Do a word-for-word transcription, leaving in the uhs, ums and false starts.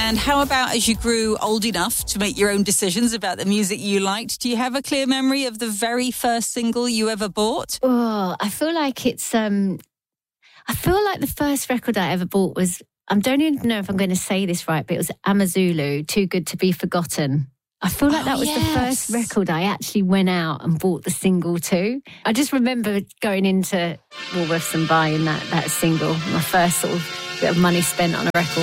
And how about as you grew old enough to make your own decisions about the music you liked? Do you have a clear memory of the very first single you ever bought? Oh, I feel like it's... Um, I feel like the first record I ever bought was... I don't even know if I'm going to say this right, but it was Amazulu, Too Good to Be Forgotten. I feel like oh, that was yes. the first record I actually went out and bought the single to. I just remember going into Woolworths and buying that, that single, my first sort of bit of money spent on a record.